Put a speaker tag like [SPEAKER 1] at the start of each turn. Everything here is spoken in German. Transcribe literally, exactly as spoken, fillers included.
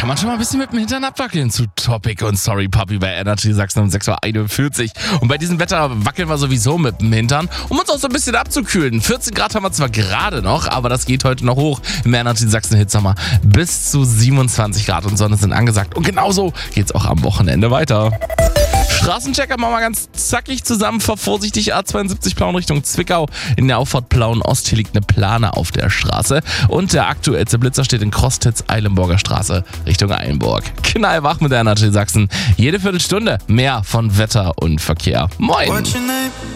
[SPEAKER 1] kann man schon mal ein bisschen mit dem Hintern abwackeln zu Topic und Sorry Puppy bei Energy Sachsen um sechs Uhr einundvierzig. Und bei diesem Wetter wackeln wir sowieso mit dem Hintern, um uns auch so ein bisschen abzukühlen. vierzehn Grad haben wir zwar gerade noch, aber das geht heute noch hoch im Energy Sachsen Hitsommer. Bis zu siebenundzwanzig Grad und Sonne sind angesagt. Und genauso geht's auch am Wochenende weiter. Straßenchecker machen wir ganz zackig zusammen. Fahr vorsichtig A zweiundsiebzig Plauen Richtung Zwickau. In der Auffahrt Plauen-Ost hier liegt eine Plane auf der Straße. Und der aktuellste Blitzer steht in Krostitz, Eilenburger Straße Richtung Eilenburg. Knallwach mit der Energy Sachsen. Jede Viertelstunde mehr von Wetter und Verkehr. Moin!